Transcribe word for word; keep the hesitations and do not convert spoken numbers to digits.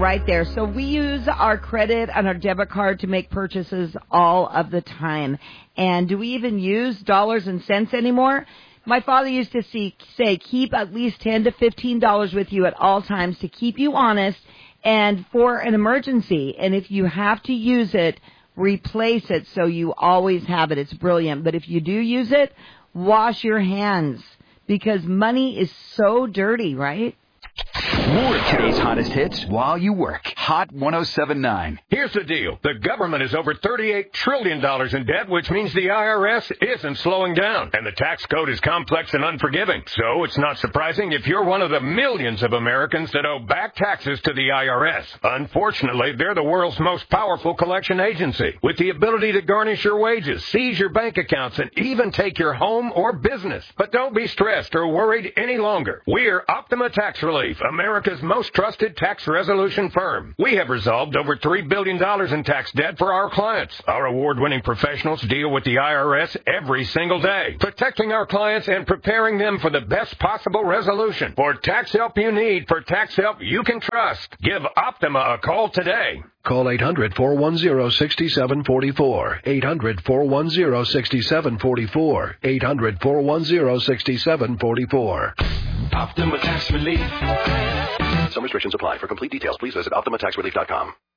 right there. So we use our credit and our debit card to make purchases all of the time. And do we even use dollars and cents anymore? My father used to see, say, keep at least ten to fifteen dollars with you at all times to keep you honest and for an emergency. And if you have to use it, replace it so you always have it. It's brilliant. But if you do use it, wash your hands because money is so dirty, right? More of today's hottest hits while you work. Hot one oh seven point nine. Here's the deal. The government is over thirty-eight trillion dollars in debt, which means the I R S isn't slowing down. And the tax code is complex and unforgiving. So it's not surprising if you're one of the millions of Americans that owe back taxes to the I R S. Unfortunately, they're the world's most powerful collection agency, with the ability to garnish your wages, seize your bank accounts, and even take your home or business. But don't be stressed or worried any longer. We're Optima Tax Relief, America's most trusted tax resolution firm. We have resolved over three billion dollars in tax debt for our clients. Our award-winning professionals deal with the I R S every single day, protecting our clients and preparing them for the best possible resolution. For tax help you need, for tax help you can trust, give Optima a call today. Call eight hundred, four one zero, six seven four four. eight hundred, four one zero, six seven four four. eight hundred, four one zero, six seven four four. Optima Tax Relief. Some restrictions apply. For complete details, please visit Optima Tax Relief dot com.